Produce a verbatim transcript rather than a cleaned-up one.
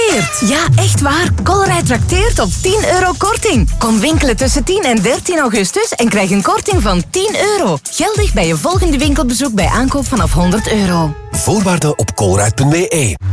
trakteert. Ja, echt waar. Colruyt trakteert op tien euro korting. Kom winkelen tussen tien en dertien augustus en krijg een korting van tien euro. Geldig bij je volgende winkelbezoek bij aankoop vanaf honderd euro. Voorwaarden op colruyt punt be.